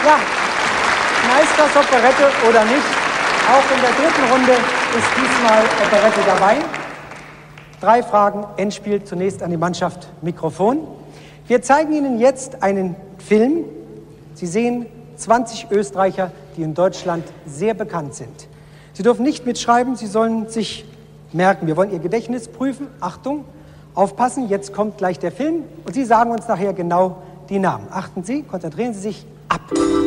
Ja, Meisters Operette oder nicht. Auch in der dritten Runde ist diesmal Operette dabei. 3 Fragen, Endspiel zunächst an die Mannschaft Mikrofon. Wir zeigen Ihnen jetzt einen Film. Sie sehen 20 Österreicher, die in Deutschland sehr bekannt sind. Sie dürfen nicht mitschreiben, Sie sollen sich merken. Wir wollen Ihr Gedächtnis prüfen. Achtung, aufpassen, jetzt kommt gleich der Film und Sie sagen uns nachher genau die Namen. Achten Sie, konzentrieren Sie sich ab.